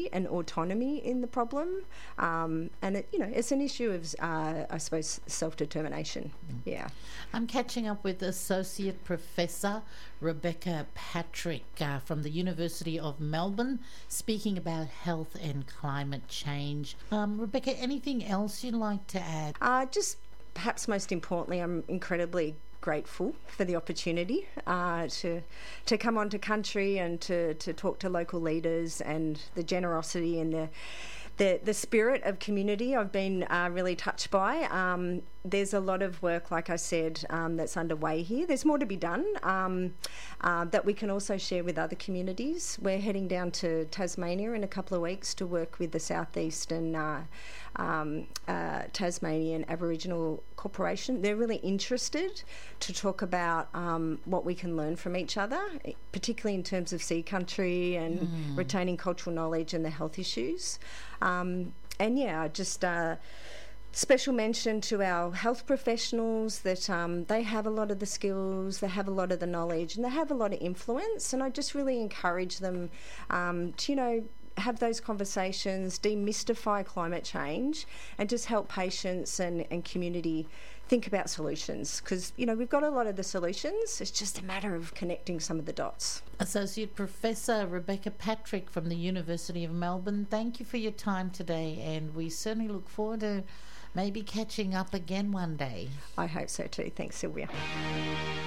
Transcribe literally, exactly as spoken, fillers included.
and autonomy in the problem. Um, and, it, you know, it's an issue of, uh, I suppose, self-determination. Mm. Yeah. I'm catching up with Associate Professor Rebecca Patrick uh, from the University of Melbourne, speaking about health and climate change. Um, Rebecca, anything else you'd like to add? Uh, just perhaps most importantly, I'm incredibly grateful for the opportunity uh, to to come onto country and to, to talk to local leaders, and the generosity and the the, the spirit of community I've been uh, really touched by. Um, there's a lot of work, like I said, um, that's underway here. There's more to be done um, uh, that we can also share with other communities. We're heading down to Tasmania in a couple of weeks to work with the Southeast and uh, um, uh, Tasmanian Aboriginal Corporation. They're really interested to talk about um, what we can learn from each other, particularly in terms of sea country and mm. retaining cultural knowledge and the health issues. Um, and yeah, just uh, special mention to our health professionals that um, they have a lot of the skills, they have a lot of the knowledge, and they have a lot of influence. And I just really encourage them um, to, you know, have those conversations, demystify climate change, and just help patients and, and community think about solutions, because, you know, we've got a lot of the solutions. It's just a matter of connecting some of the dots. Associate Professor Rebecca Patrick from the University of Melbourne, thank you for your time today, and we certainly look forward to maybe catching up again one day. I hope so too. Thanks, Sylvia.